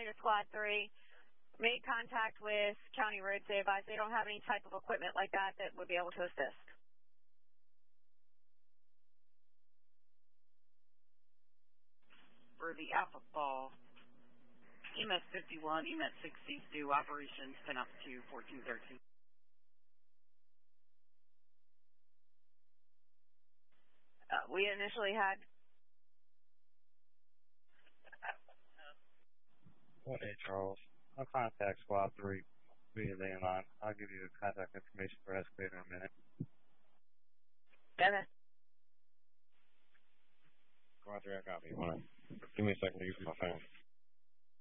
County to Squad 3. Made contact with County Roads. They advise they don't have any type of equipment like that that would be able to assist. For the Alpha Ball, EMS 51, EMS 62, operations 10 up to 1413. We initially had 1-8 Charles. I'll contact Squad 3 via landline. I'll give you the contact information for Escalator in a minute. Dennis. Squad 3, I got me. Hold on. Give me a second to use my phone.